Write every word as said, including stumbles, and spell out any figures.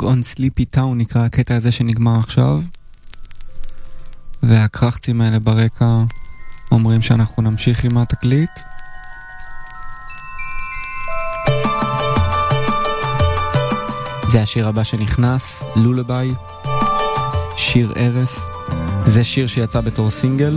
on Sleepy Town נקרא הקטע הזה שנגמר עכשיו, והקרחצים האלה ברקע אומרים שאנחנו נמשיך עם התקליט. זה השיר הבא שנכנס, לולביי, שיר ארס. זה שיר שיצא בתור סינגל,